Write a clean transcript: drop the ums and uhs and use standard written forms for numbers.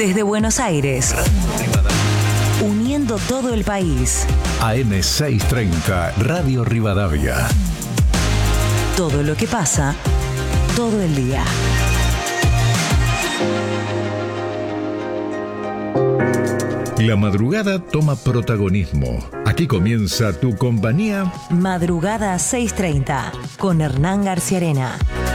Desde Buenos Aires, uniendo todo el país. AM630, Radio Rivadavia. Todo lo que pasa, todo el día. La madrugada toma protagonismo. Aquí comienza tu compañía. Madrugada 6:30 con Hernán García Arena.